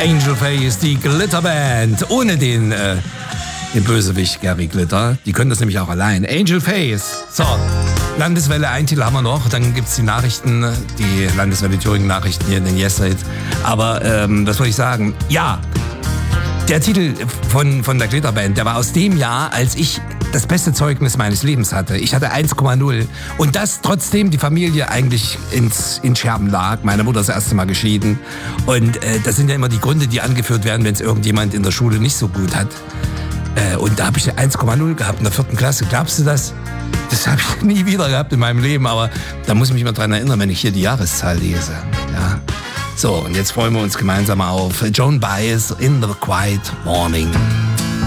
Angel Face, die Glitterband. Ohne den Bösewicht Gary Glitter. Die können das nämlich auch allein. Angel Face. So, Landeswelle, ein Titel haben wir noch. Dann gibt's die Nachrichten, die Landeswelle Thüringen Nachrichten hier in den Yes-Side. Aber was soll ich sagen? Ja, der Titel von der Glitterband, der war aus dem Jahr, als ich das beste Zeugnis meines Lebens hatte. Ich hatte 1,0 und das trotzdem die Familie eigentlich in Scherben lag. Meine Mutter ist das erste Mal geschieden und das sind ja immer die Gründe, die angeführt werden, wenn es irgendjemand in der Schule nicht so gut hat. Und da habe ich 1,0 gehabt in der 4. Klasse. Glaubst du das? Das habe ich nie wieder gehabt in meinem Leben, aber da muss ich mich mal dran erinnern, wenn ich hier die Jahreszahl lese. Ja. So, und jetzt freuen wir uns gemeinsam auf Joan Baez in the Quiet Morning.